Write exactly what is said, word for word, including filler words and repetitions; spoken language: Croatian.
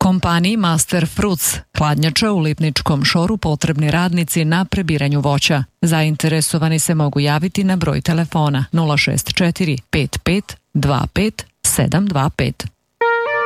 Kompaniji Master Fruits, hladnjača u Lipničkom Šoru, potrebni radnici na prebiranju voća. Zainteresovani se mogu javiti na broj telefona nula šest četiri pet pet dva pet sedam dva pet.